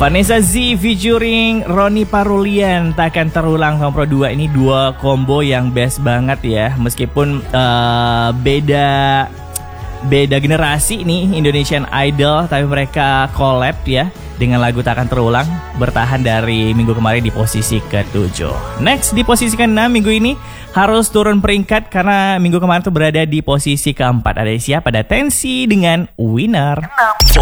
Vanessa Z featuring Roni Parulian, takkan terulang Kompro 2. Ini dua combo yang best banget ya. Meskipun beda generasi nih Indonesian Idol, tapi mereka collab ya dengan lagu Takkan Terulang, bertahan dari minggu kemarin di posisi ke-7. Next di posisi ke-6 minggu ini harus turun peringkat karena minggu kemarin tuh berada di posisi ke-4. Ada siapa? Ada Tensi dengan Winner.